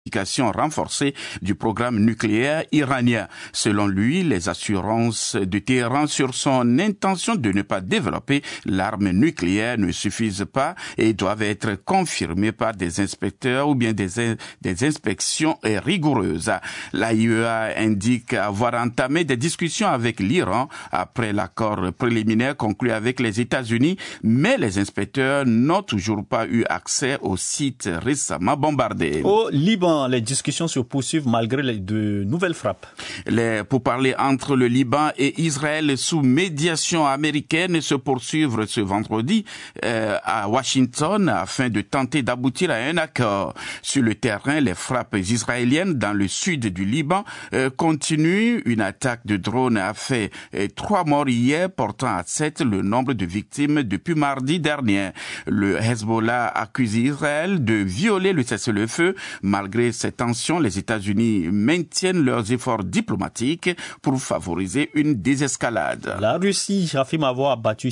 renforcée du programme nucléaire iranien. Selon lui, les assurances de Téhéran sur son intention de ne pas développer l'arme nucléaire ne suffisent pas et doivent être confirmées par des inspecteurs ou bien des inspections rigoureuses. L'AIEA indique avoir entamé des discussions avec l'Iran après l'accord préliminaire conclu avec les États-Unis, mais les inspecteurs n'ont toujours pas eu accès au site récemment bombardé. Au Liban, les discussions se poursuivent malgré de nouvelles frappes. Les pourparlers entre le Liban et Israël sous médiation américaine se poursuivent ce vendredi à Washington afin de tenter d'aboutir à un accord. Sur le terrain, les frappes israéliennes dans le sud du Liban continuent. Une attaque de drone a fait 3 morts hier, portant à 7 le nombre de victimes depuis mardi dernier. Le Hezbollah accuse Israël de violer le cessez-le-feu. Malgré ces tensions, les États-Unis maintiennent leurs efforts diplomatiques pour favoriser une désescalade. La Russie affirme avoir abattu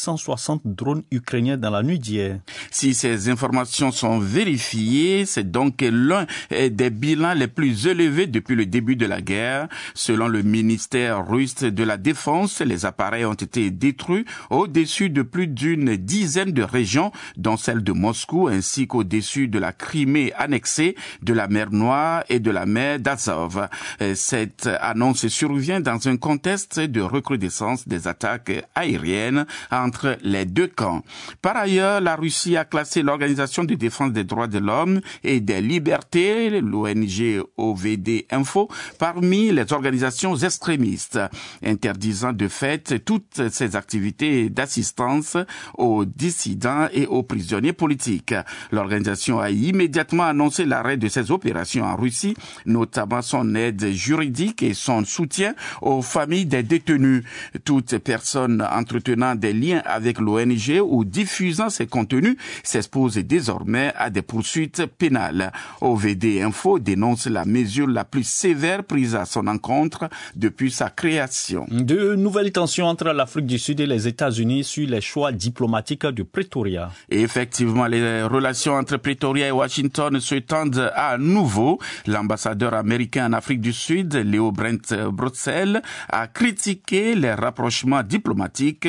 660 drones ukrainiens dans la nuit d'hier. Si ces informations sont vérifiées, c'est donc l'un des bilans les plus élevés depuis le début de la guerre. Selon le ministère russe de la Défense, les appareils ont été détruits au-dessus de plus d'une dizaine de régions, dont celle de Moscou, ainsi qu'au-dessus de la Crimée annexée, de la mer Noire et de la mer d'Azov. Cette annonce survient dans un contexte de recrudescence des attaques aériennes entre les deux camps. Par ailleurs, la Russie a classé l'Organisation de défense des droits de l'homme et des libertés, l'ONG OVD Info, parmi les organisations extrémistes, interdisant de fait toutes ces activités d'assistance aux dissidents et aux prisonniers politiques. L'organisation a immédiatement annoncé l'arrêt de ces opérations en Russie, notamment son aide juridique et son soutien aux familles des détenus. Toute personne entretenant des liens avec l'ONG ou diffusant ses contenus s'expose désormais à des poursuites pénales. OVD Info dénonce la mesure la plus sévère prise à son encontre depuis sa création. De nouvelles tensions entre l'Afrique du Sud et les États-Unis sur les choix diplomatiques de Pretoria. Et effectivement, les relations entre Pretoria et Washington se tendent à nouveau. L'ambassadeur américain en Afrique du Sud, Leo Brent Bruxelles, a critiqué les rapprochements diplomatiques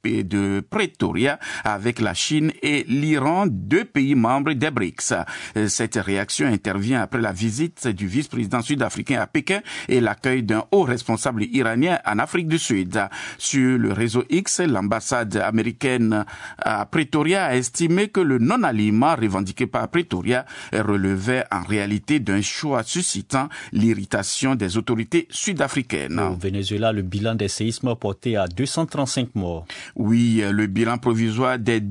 de Pretoria avec la Chine et l'Iran, 2 pays membres des BRICS. Cette réaction intervient après la visite du vice-président sud-africain à Pékin et l'accueil d'un haut responsable iranien en Afrique du Sud. Sur le réseau X, l'ambassade américaine à Pretoria a estimé que le non-alignement revendiqué par Pretoria relevait en réalité d'un choix suscitant l'irritation des autorités sud-africaines. Au Venezuela, le bilan des séismes porté à 235 morts. Oui, le bilan provisoire des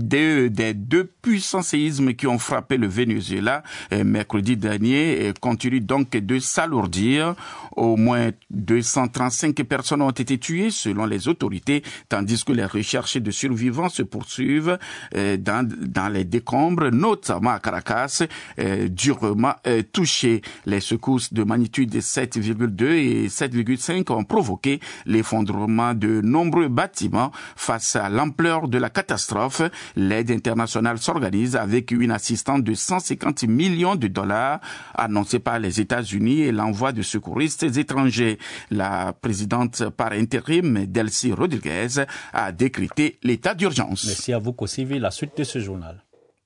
deux puissants séismes qui ont frappé le Venezuela mercredi dernier continue donc de s'alourdir. Au moins 235 personnes ont été tuées selon les autorités, tandis que les recherches de survivants se poursuivent dans les décombres, notamment à Caracas, durement touchées. Les secousses de magnitude 7,2 et 7,5 ont provoqué l'effondrement de nombreux bâtiments. Face à l'ampleur de la catastrophe, l'aide internationale s'organise avec une assistance de 150 millions de dollars annoncée par les États-Unis et l'envoi de secouristes étrangers. La présidente par intérim, Delcy Rodriguez, a décrété l'état d'urgence. Merci à vous, Kosivi. La suite de ce journal.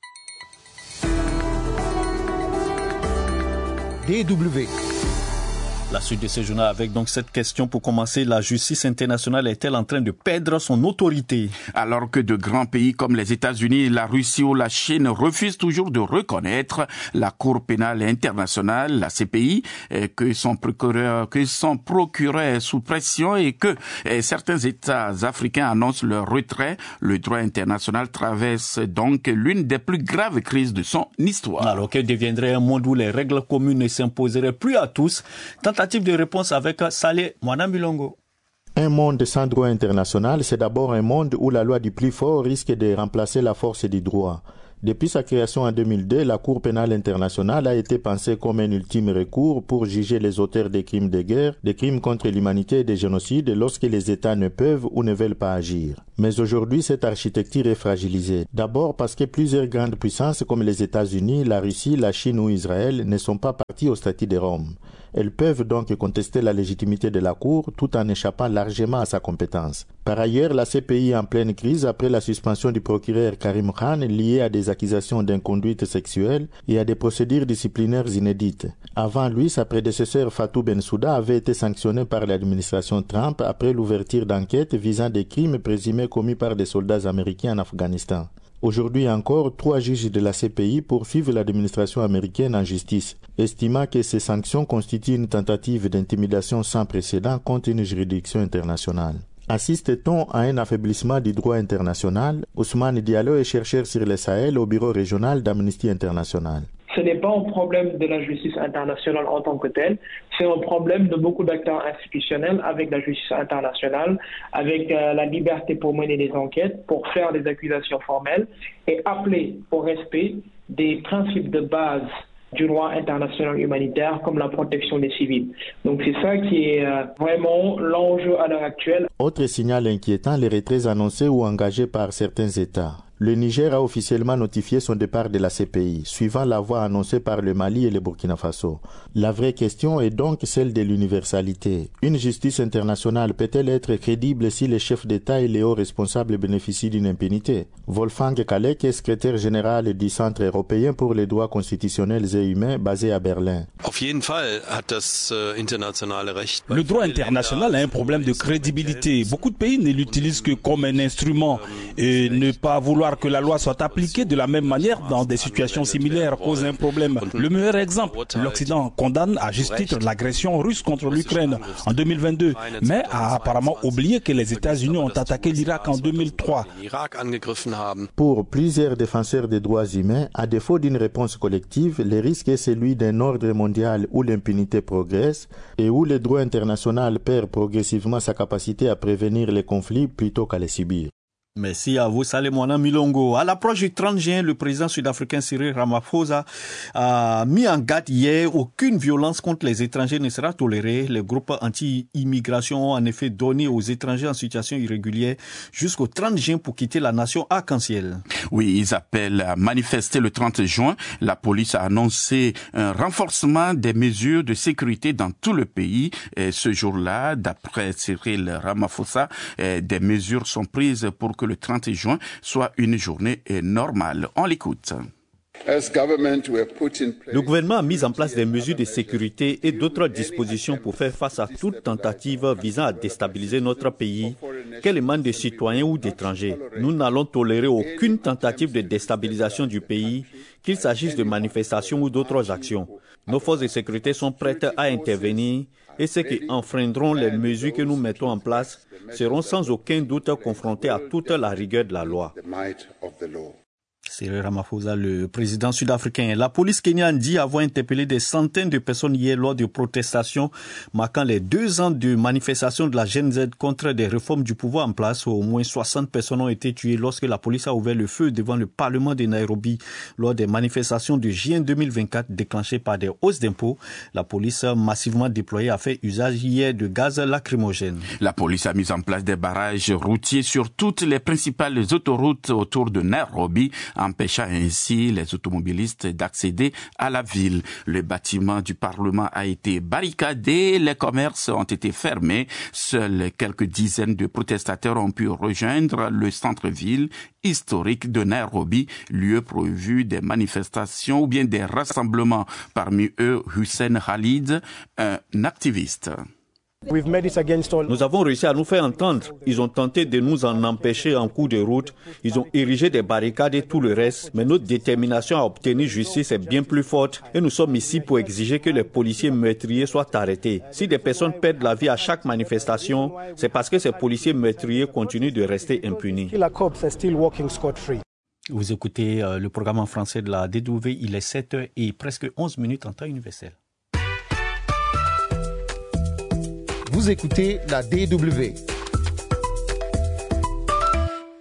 DW. La suite de ce journal avec donc cette question pour commencer. La justice internationale est-elle en train de perdre son autorité? Alors que de grands pays comme les États-Unis, la Russie ou la Chine refusent toujours de reconnaître la Cour pénale internationale, la CPI, que son procureur est sous pression et que certains États africains annoncent leur retrait, le droit international traverse donc l'une des plus graves crises de son histoire. Alors que deviendrait un monde où les règles communes ne s'imposeraient plus à tous? Tentative de réponse avec Saleh Mouanambilongo. Un monde sans droit international, c'est d'abord un monde où la loi du plus fort risque de remplacer la force du droit. Depuis sa création en 2002, la Cour pénale internationale a été pensée comme un ultime recours pour juger les auteurs des crimes de guerre, des crimes contre l'humanité et des génocides lorsque les États ne peuvent ou ne veulent pas agir. Mais aujourd'hui, cette architecture est fragilisée. D'abord parce que plusieurs grandes puissances comme les États-Unis, la Russie, la Chine ou Israël ne sont pas parties au statut de Rome. Elles peuvent donc contester la légitimité de la Cour tout en échappant largement à sa compétence. Par ailleurs, la CPI est en pleine crise après la suspension du procureur Karim Khan liée à des accusations d'inconduite sexuelle et à des procédures disciplinaires inédites. Avant lui, sa prédécesseur Fatou Bensouda avait été sanctionné par l'administration Trump après l'ouverture d'enquêtes visant des crimes présumés commis par des soldats américains en Afghanistan. Aujourd'hui encore, 3 juges de la CPI poursuivent l'administration américaine en justice, estimant que ces sanctions constituent une tentative d'intimidation sans précédent contre une juridiction internationale. Assiste-t-on à un affaiblissement du droit international? Ousmane Diallo est chercheur sur le Sahel au bureau régional d'Amnesty International. Ce n'est pas un problème de la justice internationale en tant que telle, c'est un problème de beaucoup d'acteurs institutionnels avec la justice internationale, avec la liberté pour mener des enquêtes, pour faire des accusations formelles et appeler au respect des principes de base du droit international humanitaire comme la protection des civils. Donc c'est ça qui est vraiment l'enjeu à l'heure actuelle. Autre signal inquiétant, les retraits annoncés ou engagés par certains États. Le Niger a officiellement notifié son départ de la CPI, suivant la voie annoncée par le Mali et le Burkina Faso. La vraie question est donc celle de l'universalité. Une justice internationale peut-elle être crédible si les chefs d'État et les hauts responsables bénéficient d'une impunité? Wolfgang Kalek est secrétaire général du Centre européen pour les droits constitutionnels et humains basé à Berlin. Le droit international a un problème de crédibilité. Beaucoup de pays ne l'utilisent que comme un instrument et ne pas vouloir que la loi soit appliquée de la même manière dans des situations similaires cause un problème. Le meilleur exemple, l'Occident condamne à juste titre l'agression russe contre l'Ukraine en 2022, mais a apparemment oublié que les États-Unis ont attaqué l'Irak en 2003. Pour plusieurs défenseurs des droits humains, à défaut d'une réponse collective, le risque est celui d'un ordre mondial où l'impunité progresse et où le droit international perd progressivement sa capacité à prévenir les conflits plutôt qu'à les subir. Merci à vous, Salemouana Milongo. À l'approche du 30 juin, le président sud-africain Cyril Ramaphosa a mis en garde hier: aucune violence contre les étrangers ne sera tolérée. Les groupes anti-immigration ont en effet donné aux étrangers en situation irrégulière jusqu'au 30 juin pour quitter la nation arc-en-ciel. Oui, ils appellent à manifester le 30 juin. La police a annoncé un renforcement des mesures de sécurité dans tout le pays. Et ce jour-là, d'après Cyril Ramaphosa, des mesures sont prises pour que le 30 juin soit une journée normale. On l'écoute. Le gouvernement a mis en place des mesures de sécurité et d'autres dispositions pour faire face à toute tentative visant à déstabiliser notre pays, qu'elle émane de citoyens ou d'étrangers. Nous n'allons tolérer aucune tentative de déstabilisation du pays, qu'il s'agisse de manifestations ou d'autres actions. Nos forces de sécurité sont prêtes à intervenir et ceux qui enfreindront les mesures que nous mettons en place seront sans aucun doute confrontés à toute la rigueur de la loi. Cyril Ramaphosa, le président sud-africain. La police kenyane dit avoir interpellé des centaines de personnes hier lors de protestations marquant les 2 ans de manifestation de la Gen Z contre des réformes du pouvoir en place. Au moins 60 personnes ont été tuées lorsque la police a ouvert le feu devant le Parlement de Nairobi lors des manifestations de juin 2024 déclenchées par des hausses d'impôts. La police massivement déployée a fait usage hier de gaz lacrymogène. La police a mis en place des barrages routiers sur toutes les principales autoroutes autour de Nairobi, empêchant ainsi les automobilistes d'accéder à la ville. Le bâtiment du Parlement a été barricadé, les commerces ont été fermés. Seuls quelques dizaines de protestataires ont pu rejoindre le centre-ville historique de Nairobi, lieu prévu des manifestations ou bien des rassemblements. Parmi eux, Hussein Khalid, un activiste. Nous avons réussi à nous faire entendre. Ils ont tenté de nous en empêcher en cours de route. Ils ont érigé des barricades et tout le reste. Mais notre détermination à obtenir justice est bien plus forte. Et nous sommes ici pour exiger que les policiers meurtriers soient arrêtés. Si des personnes perdent la vie à chaque manifestation, c'est parce que ces policiers meurtriers continuent de rester impunis. Vous écoutez le programme en français de la DW. Il est 7h et presque 11 minutes en temps universel. Vous écoutez la DW.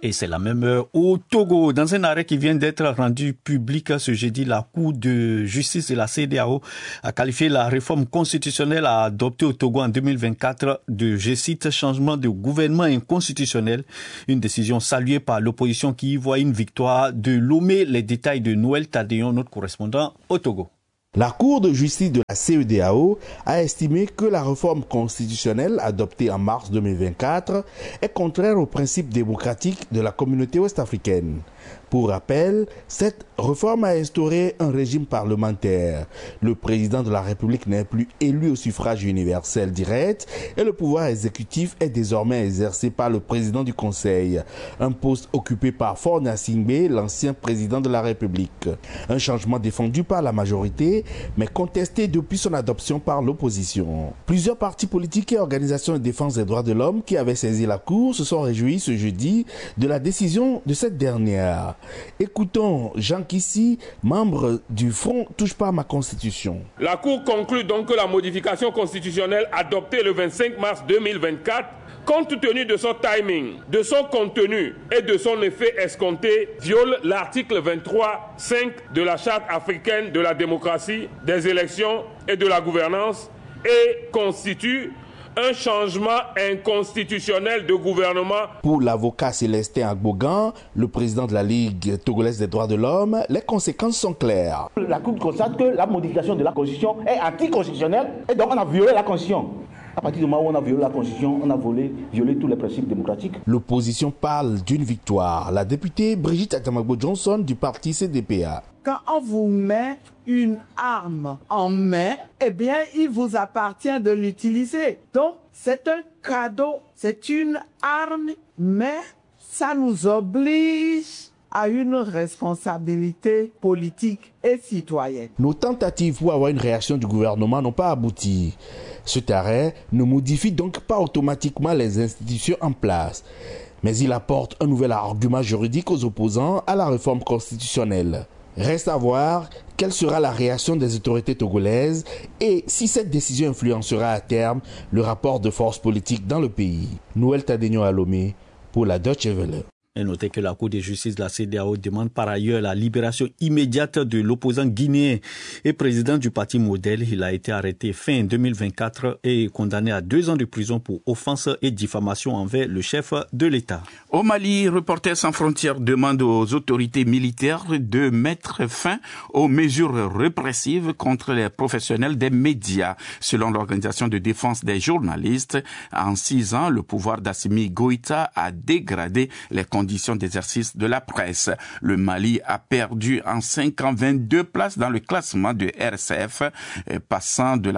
Et c'est la même heure au Togo. Dans un arrêt qui vient d'être rendu public ce jeudi, la Cour de justice de la CEDEAO a qualifié la réforme constitutionnelle adoptée au Togo en 2024 de, je cite, changement de gouvernement inconstitutionnel. Une décision saluée par l'opposition qui y voit une victoire. De Lomé, les détails de Noël Tadéon, notre correspondant au Togo. La Cour de justice de la CEDEAO a estimé que la réforme constitutionnelle adoptée en mars 2024 est contraire aux principes démocratiques de la communauté ouest-africaine. Pour rappel, cette réforme a instauré un régime parlementaire. Le président de la République n'est plus élu au suffrage universel direct et le pouvoir exécutif est désormais exercé par le président du Conseil, un poste occupé par Faure Gnassingbé, l'ancien président de la République. Un changement défendu par la majorité, mais contesté depuis son adoption par l'opposition. Plusieurs partis politiques et organisations de défense des droits de l'homme qui avaient saisi la Cour se sont réjouis ce jeudi de la décision de cette dernière. Écoutons Jean Kissi, membre du Front Touche pas à ma Constitution. La Cour conclut donc que la modification constitutionnelle adoptée le 25 mars 2024, compte tenu de son timing, de son contenu et de son effet escompté, viole l'article 23.5 de la Charte africaine de la démocratie, des élections et de la gouvernance et constitue un changement inconstitutionnel de gouvernement. Pour l'avocat Célestin Agbogan, le président de la Ligue togolaise des droits de l'homme, les conséquences sont claires. La Cour constate que la modification de la Constitution est anticonstitutionnelle et donc on a violé la Constitution. À partir du moment où on a violé la Constitution, on a violé tous les principes démocratiques. L'opposition parle d'une victoire. La députée Brigitte Atamagbo Johnson du parti CDPA. Quand on vous met une arme en main, eh bien, il vous appartient de l'utiliser. Donc, c'est un cadeau, c'est une arme, mais ça nous oblige à une responsabilité politique et citoyenne. Nos tentatives pour avoir une réaction du gouvernement n'ont pas abouti. Cet arrêt ne modifie donc pas automatiquement les institutions en place, mais il apporte un nouvel argument juridique aux opposants à la réforme constitutionnelle. Reste à voir quelle sera la réaction des autorités togolaises et si cette décision influencera à terme le rapport de force politique dans le pays. Noël Tadéon à Lomé pour la Deutsche Welle. Et notez que la Cour de justice de la CEDEAO demande par ailleurs la libération immédiate de l'opposant guinéen et président du parti Modèle. Il a été arrêté fin 2024 et condamné à 2 ans de prison pour offense et diffamation envers le chef de l'État. Au Mali, Reporters sans frontières demande aux autorités militaires de mettre fin aux mesures répressives contre les professionnels des médias. Selon l'Organisation de défense des journalistes, en 6 ans, le pouvoir d'Assimi Goïta a dégradé les conditions d'exercice de la presse. Le Mali a perdu en 5 ans 22 places dans le classement de RSF, passant de la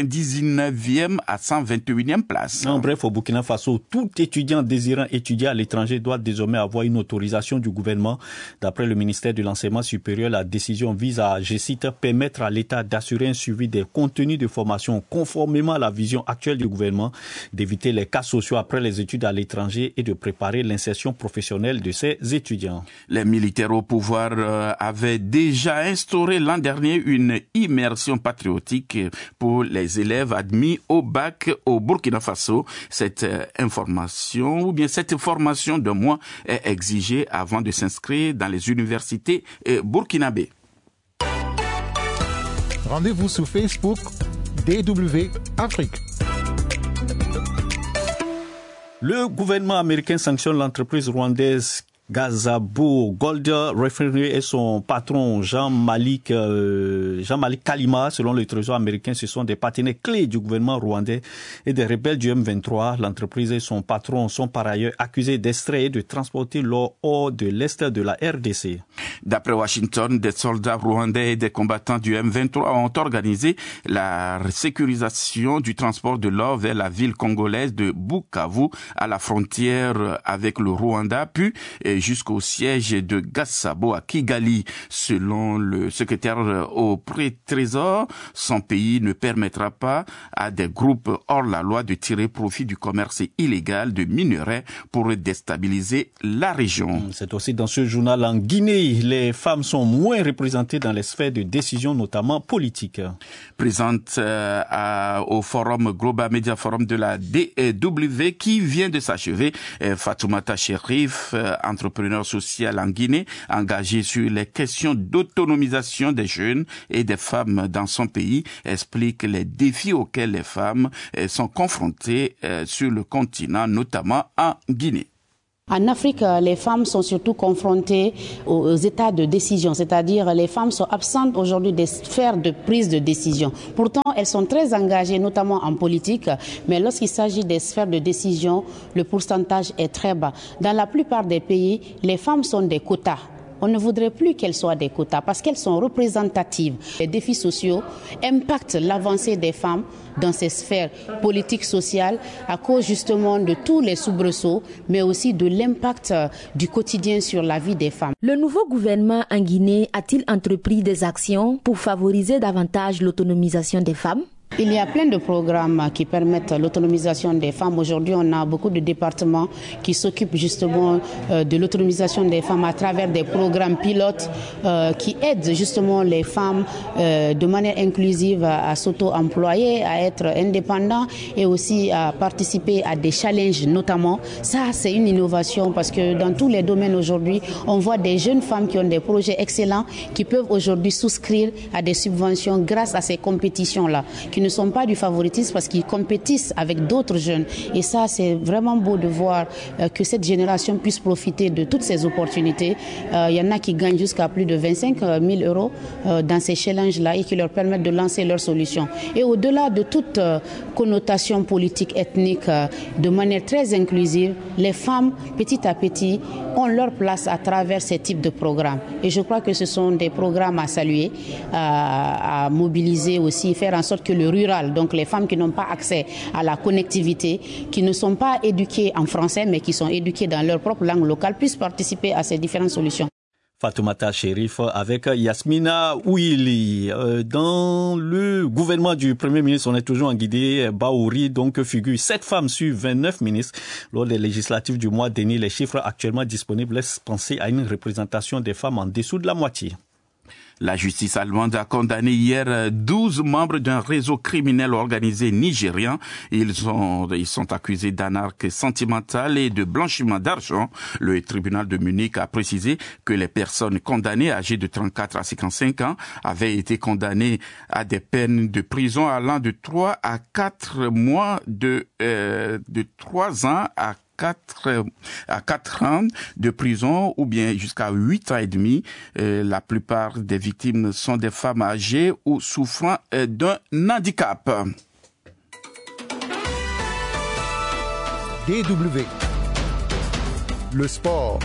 99e à 121e place. En bref, au Burkina Faso, tout étudiant désirant étudier à l'étranger doit désormais avoir une autorisation du gouvernement. D'après le ministère de l'Enseignement supérieur, la décision vise à, je cite, permettre à l'État d'assurer un suivi des contenus de formation conformément à la vision actuelle du gouvernement, d'éviter les cas sociaux après les études à l'étranger et de préparer l'insertion professionnelle de ces étudiants. Les militaires au pouvoir avaient déjà instauré l'an dernier une immersion patriotique pour les élèves admis au bac au Burkina Faso. Cette formation de mois est exigée avant de s'inscrire dans les universités burkinabées. Rendez-vous sur Facebook DW Afrique. Le gouvernement américain sanctionne l'entreprise rwandaise Gazabo Gold Refinery et son patron Jean-Malik Kalima. Selon le Trésor américain, ce sont des partenaires clés du gouvernement rwandais et des rebelles du M23. L'entreprise et son patron sont par ailleurs accusés d'extraire et de transporter l'or hors de l'est de la RDC. D'après Washington, des soldats rwandais et des combattants du M23 ont organisé la sécurisation du transport de l'or vers la ville congolaise de Bukavu à la frontière avec le Rwanda, puis jusqu'au siège de Gassabo à Kigali. Selon le secrétaire au Trésor, son pays ne permettra pas à des groupes hors la loi de tirer profit du commerce illégal de minerais pour déstabiliser la région. C'est aussi dans ce journal en Guinée, les femmes sont moins représentées dans les sphères de décision, notamment politiques. Présente au Forum Global Media Forum de la DW qui vient de s'achever, Fatoumata Cherif, entrepreneur social en Guinée, engagée sur les questions d'autonomisation des jeunes et des femmes dans son pays, explique les défis auxquels les femmes sont confrontées sur le continent, notamment en Guinée. En Afrique, les femmes sont surtout confrontées aux états de décision, c'est-à-dire les femmes sont absentes aujourd'hui des sphères de prise de décision. Pourtant, elles sont très engagées, notamment en politique, mais lorsqu'il s'agit des sphères de décision, le pourcentage est très bas. Dans la plupart des pays, les femmes sont des quotas. On ne voudrait plus qu'elles soient des quotas parce qu'elles sont représentatives. Les défis sociaux impactent l'avancée des femmes dans ces sphères politiques, sociales, à cause justement de tous les soubresauts, mais aussi de l'impact du quotidien sur la vie des femmes. Le nouveau gouvernement en Guinée a-t-il entrepris des actions pour favoriser davantage l'autonomisation des femmes ? Il y a plein de programmes qui permettent l'autonomisation des femmes. Aujourd'hui, on a beaucoup de départements qui s'occupent justement de l'autonomisation des femmes à travers des programmes pilotes qui aident justement les femmes de manière inclusive à s'auto-employer, à être indépendants et aussi à participer à des challenges notamment. Ça, c'est une innovation parce que dans tous les domaines aujourd'hui, on voit des jeunes femmes qui ont des projets excellents qui peuvent aujourd'hui souscrire à des subventions grâce à ces compétitions-là, qui ne sont pas du favoritisme parce qu'ils compétissent avec d'autres jeunes. Et ça, c'est vraiment beau de voir que cette génération puisse profiter de toutes ces opportunités. Il y en a qui gagnent jusqu'à plus de 25 000 euros dans ces challenges-là et qui leur permettent de lancer leurs solutions. Et au-delà de toute connotation politique, ethnique, de manière très inclusive, les femmes, petit à petit, ont leur place à travers ces types de programmes. Et je crois que ce sont des programmes à saluer, à mobiliser aussi, faire en sorte que le rural, donc les femmes qui n'ont pas accès à la connectivité, qui ne sont pas éduquées en français, mais qui sont éduquées dans leur propre langue locale, puissent participer à ces différentes solutions. Fatoumata Cherif avec Yasmina Ouili. Dans le gouvernement du Premier ministre, on est toujours en Guinée, Baouri, donc figure 7 femmes sur 29 ministres. Lors des législatives du mois dernier, les chiffres actuellement disponibles laissent penser à une représentation des femmes en dessous de la moitié. La justice allemande a condamné hier 12 membres d'un réseau criminel organisé nigérian. Ils sont accusés d'anarchie sentimentale et de blanchiment d'argent. Le tribunal de Munich a précisé que les personnes condamnées âgées de 34 à 55 ans avaient été condamnées à des peines de prison allant de 3 à 4 mois de 3 ans à 4 ans de prison ou bien jusqu'à 8 ans et demi. La plupart des victimes sont des femmes âgées ou souffrant d'un handicap. DW. Le sport.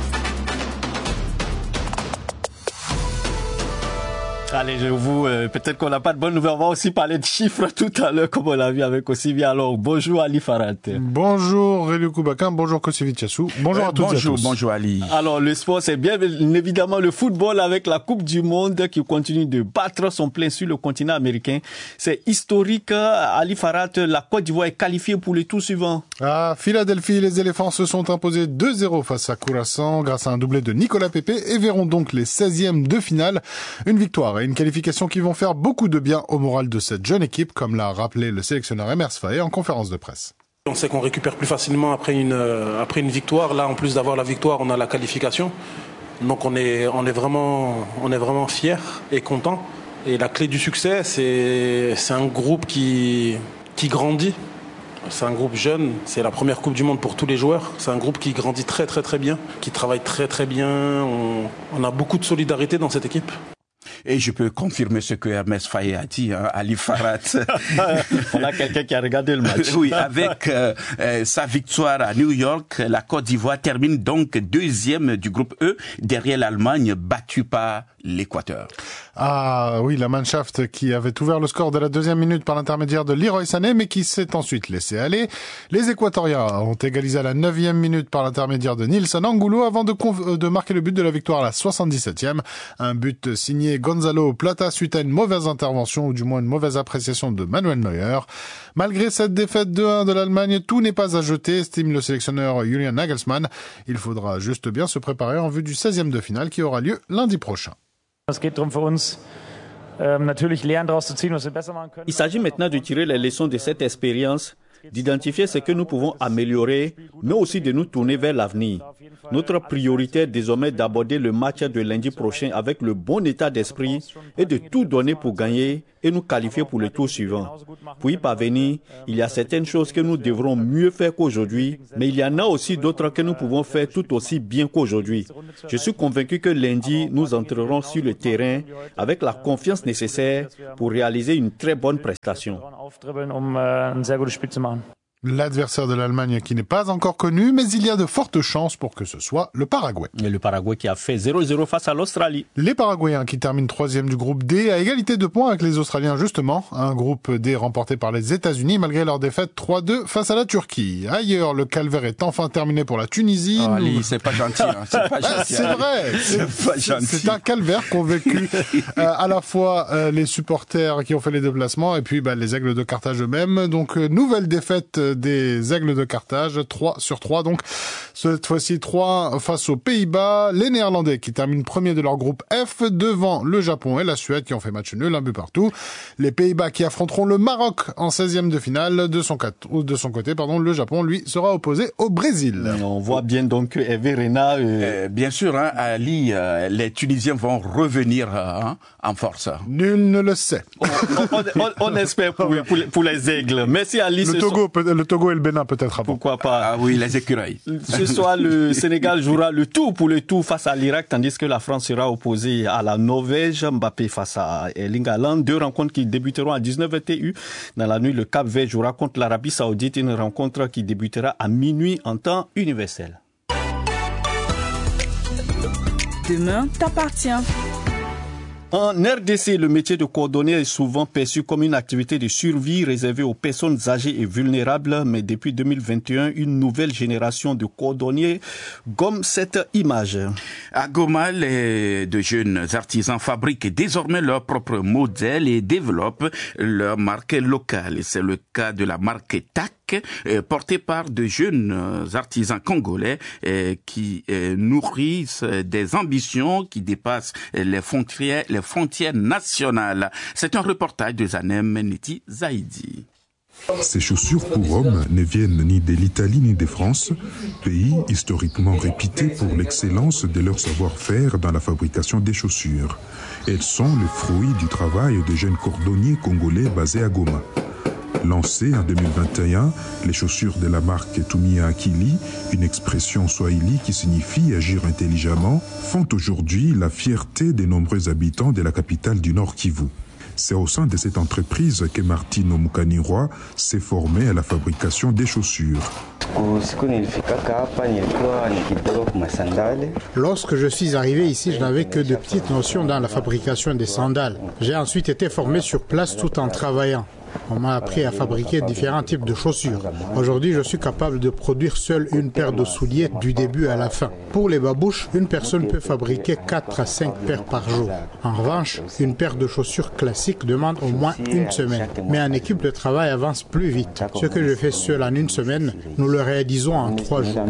Allez, peut-être qu'on n'a pas de bonnes nouvelles. On va aussi parler de chiffres tout à l'heure, comme on l'a vu avec Osivi. Alors, bonjour Ali Farhat. Bonjour Réli Koubakan, bonjour Kosevi Chassou. Bonjour à toutes et à tous. Bonjour Ali. Alors, le sport, c'est bien évidemment le football avec la Coupe du Monde qui continue de battre son plein sur le continent américain. C'est historique. Ali Farhat, la Côte d'Ivoire est qualifiée pour le tour suivant. À Philadelphie, les éléphants se sont imposés 2-0 face à Curaçao grâce à un doublé de Nicolas Pepe et verront donc les 16e de finale. Une victoire et une qualification qui vont faire beaucoup de bien au moral de cette jeune équipe, comme l'a rappelé le sélectionneur Emers Faé en conférence de presse. On sait qu'on récupère plus facilement après une victoire. Là, en plus d'avoir la victoire, on a la qualification. Donc on est vraiment fiers et contents. Et la clé du succès, c'est un groupe qui grandit. C'est un groupe jeune, c'est la première Coupe du Monde pour tous les joueurs. C'est un groupe qui grandit très très très bien, qui travaille très très bien. On a beaucoup de solidarité dans cette équipe. Et je peux confirmer ce que Hermès Faye a dit, Ali Farhat. On a quelqu'un qui a regardé le match. Oui, avec sa victoire à New York, la Côte d'Ivoire termine donc deuxième du groupe E, derrière l'Allemagne, battue par l'Équateur. Ah oui, la Mannschaft qui avait ouvert le score de la deuxième minute par l'intermédiaire de Leroy Sané, mais qui s'est ensuite laissé aller. Les Équatoriens ont égalisé à la 9e minute par l'intermédiaire de Nilson Angulo avant de marquer le but de la victoire à la 77e. Un but signé Gonzalo Plata suite à une mauvaise intervention, ou du moins une mauvaise appréciation de Manuel Neuer. Malgré cette défaite 2-1 de l'Allemagne, tout n'est pas à jeter, estime le sélectionneur Julian Nagelsmann. Il faudra juste bien se préparer en vue du 16e de finale qui aura lieu lundi prochain. Il s'agit maintenant de tirer les leçons de cette expérience, d'identifier ce que nous pouvons améliorer, mais aussi de nous tourner vers l'avenir. Notre priorité est désormais d'aborder le match de lundi prochain avec le bon état d'esprit et de tout donner pour gagner et nous qualifier pour le tour suivant. Pour y parvenir, il y a certaines choses que nous devrons mieux faire qu'aujourd'hui, mais il y en a aussi d'autres que nous pouvons faire tout aussi bien qu'aujourd'hui. Je suis convaincu que lundi, nous entrerons sur le terrain avec la confiance nécessaire pour réaliser une très bonne prestation. L'adversaire de l'Allemagne qui n'est pas encore connu, mais il y a de fortes chances pour que ce soit le Paraguay. Et le Paraguay qui a fait 0-0 face à l'Australie. Les Paraguayens qui terminent 3e du groupe D à égalité de points avec les Australiens justement. Un groupe D remporté par les États-Unis malgré leur défaite 3-2 face à la Turquie. Ailleurs, le calvaire est enfin terminé pour la Tunisie. Oh, Ali, c'est pas gentil. Hein. C'est pas gentil. C'est vrai. C'est un calvaire qu'ont vécu à la fois les supporters qui ont fait les déplacements et puis les Aigles de Carthage eux-mêmes. Donc, nouvelle défaite des Aigles de Carthage, 3-3 donc. Cette fois-ci 3 face aux Pays-Bas, les Néerlandais qui terminent premier de leur groupe F devant le Japon et la Suède qui ont fait match nul, un but partout. Les Pays-Bas qui affronteront le Maroc en 16e de finale. De son côté, le Japon lui sera opposé au Brésil. On voit bien donc que Hervé Renard... bien sûr, Ali, les Tunisiens vont revenir en force. Nul ne le sait. On espère pour les Aigles. Merci Ali. Le Togo et le Bénin peut-être avant. Pourquoi pas. Ah oui, les écureuils. Ce soir, le Sénégal jouera le tout pour le tout face à l'Irak, tandis que la France sera opposée à la Norvège. Mbappé face à Erling Haaland. 2 rencontres qui débuteront à 19h TU. Dans la nuit, le Cap-Vert jouera contre l'Arabie Saoudite, une rencontre qui débutera à minuit en temps universel. Demain t'appartient. En RDC, le métier de cordonnier est souvent perçu comme une activité de survie réservée aux personnes âgées et vulnérables, mais depuis 2021, une nouvelle génération de cordonniers gomme cette image. À Goma, de jeunes artisans fabriquent désormais leur propre modèle et développent leur marque locale. C'est le cas de la marque TAC, portée par de jeunes artisans congolais qui nourrissent des ambitions qui dépassent les frontières nationales. C'est un reportage de Zanem Neti Zaidi. Ces chaussures pour hommes ne viennent ni de l'Italie ni de France, pays historiquement réputés pour l'excellence de leur savoir-faire dans la fabrication des chaussures. Elles sont le fruit du travail de jeunes cordonniers congolais basés à Goma. Lancées en 2021, les chaussures de la marque Tumia Akili, une expression swahili qui signifie agir intelligemment, font aujourd'hui la fierté des nombreux habitants de la capitale du Nord Kivu. C'est au sein de cette entreprise que Martino Mukanirwa s'est formé à la fabrication des chaussures. Lorsque je suis arrivé ici, je n'avais que de petites notions dans la fabrication des sandales. J'ai ensuite été formé sur place tout en travaillant. On m'a appris à fabriquer différents types de chaussures. Aujourd'hui, je suis capable de produire seul une paire de souliers du début à la fin. Pour les babouches, une personne peut fabriquer 4 à 5 paires par jour. En revanche, une paire de chaussures classiques demande au moins une semaine. Mais en équipe, le travail avance plus vite. Ce que je fais seul en une semaine, nous le réalisons en 3 jours.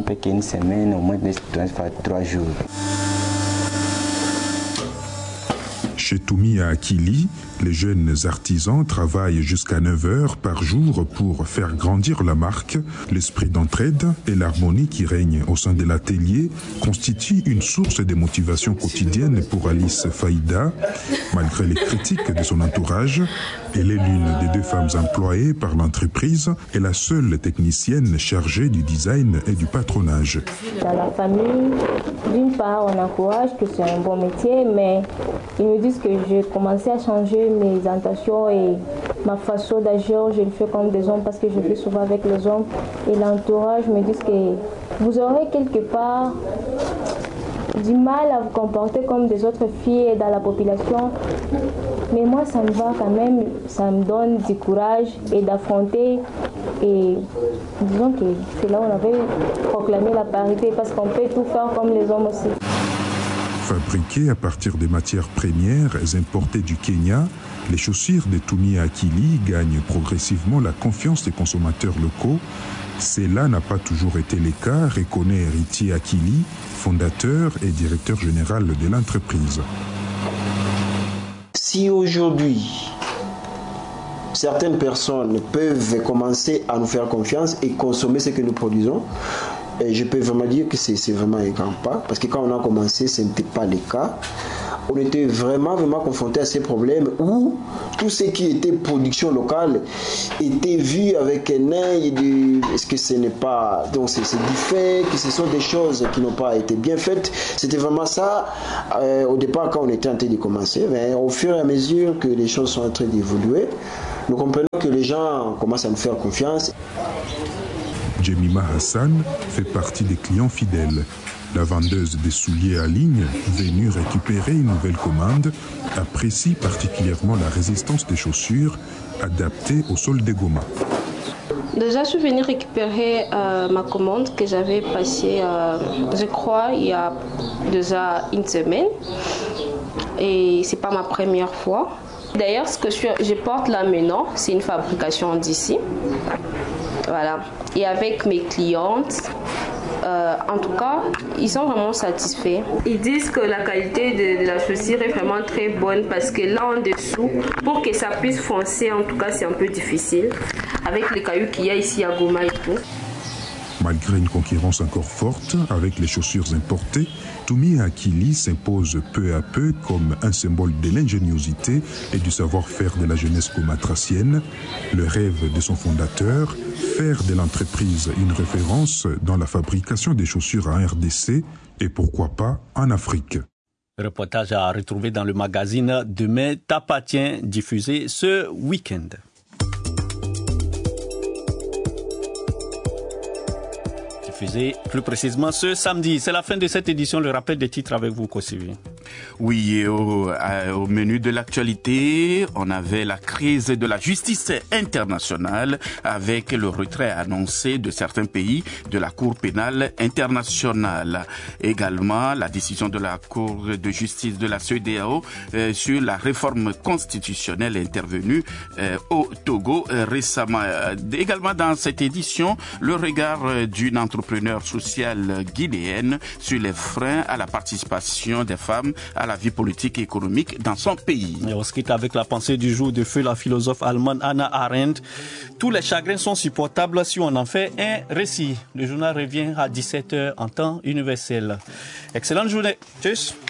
Chez Tumia Akili, les jeunes artisans travaillent jusqu'à 9 heures par jour pour faire grandir la marque. L'esprit d'entraide et l'harmonie qui règne au sein de l'atelier constituent une source de motivation quotidienne pour Alice Faïda. Malgré les critiques de son entourage, elle est l'une des 2 femmes employées par l'entreprise et la seule technicienne chargée du design et du patronage. Dans la famille, d'une part, on encourage que c'est un bon métier, mais ils me disent que j'ai commencé à changer mes intentions et ma façon d'agir, je le fais comme des hommes parce que je fais souvent avec les hommes. Et l'entourage me dit que vous aurez quelque part du mal à vous comporter comme des autres filles dans la population. Mais moi, ça me va quand même, ça me donne du courage et d'affronter. Et disons que c'est là où on avait proclamé la parité, parce qu'on peut tout faire comme les hommes aussi. Fabriquées à partir des matières premières importées du Kenya, les chaussures de Tumia Akili gagnent progressivement la confiance des consommateurs locaux. Cela n'a pas toujours été le cas, reconnaît Héritier Akili, fondateur et directeur général de l'entreprise. Si aujourd'hui, certaines personnes peuvent commencer à nous faire confiance et consommer ce que nous produisons, et je peux vraiment dire que c'est vraiment un grand pas, parce que quand on a commencé, ce n'était pas le cas. On était vraiment confronté à ces problèmes où tout ce qui était production locale était vu avec un œil de est-ce que ce n'est pas, donc c'est du fait que ce sont des choses qui n'ont pas été bien faites. C'était vraiment ça au départ quand on était en train de commencer, mais au fur et à mesure que les choses sont en train d'évoluer, nous comprenons que les gens commencent à nous faire confiance. Jemima Hassan fait partie des clients fidèles. La vendeuse des souliers à ligne, venue récupérer une nouvelle commande, apprécie particulièrement la résistance des chaussures adaptées au sol de Goma. Déjà, je suis venue récupérer ma commande que j'avais passée, je crois, il y a déjà une semaine. Et c'est pas ma première fois. D'ailleurs, ce que je porte là maintenant, c'est une fabrication d'ici. Voilà. Et avec mes clientes, en tout cas, ils sont vraiment satisfaits. Ils disent que la qualité de la chaussure est vraiment très bonne parce que là en dessous, pour que ça puisse foncer, en tout cas, c'est un peu difficile. Avec les cailloux qu'il y a ici à Goma et tout. Malgré une concurrence encore forte avec les chaussures importées, Tumia Akili s'impose peu à peu comme un symbole de l'ingéniosité et du savoir-faire de la jeunesse gomatracienne. Le rêve de son fondateur, faire de l'entreprise une référence dans la fabrication des chaussures en RDC et pourquoi pas en Afrique. Reportage à retrouver dans le magazine Demain t'appartient, diffusé ce week-end. Plus précisément ce samedi. C'est la fin de cette édition. Le rappel des titres avec vous, Kosivi. Oui, au menu de l'actualité, on avait la crise de la justice internationale avec le retrait annoncé de certains pays de la Cour pénale internationale. Également, la décision de la Cour de justice de la CEDEAO sur la réforme constitutionnelle intervenue au Togo récemment. Également dans cette édition, le regard d'une entrepreneur sociale guinéenne sur les freins à la participation des femmes à la vie politique et économique dans son pays. Et on se quitte avec la pensée du jour de feu la philosophe allemande Hannah Arendt. Tous les chagrins sont supportables si on en fait un récit. Le journal revient à 17h en temps universel. Excellente journée. Tchuss.